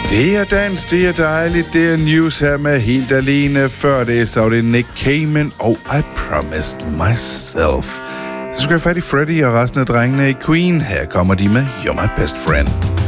Det er dans, det er dejligt, det er news her med helt alene. Før det, så var det Nick Cayman og I Promised Myself. Så skal jeg fat i Freddie og resten af drengene i Queen. Her kommer de med You're My Best Friend.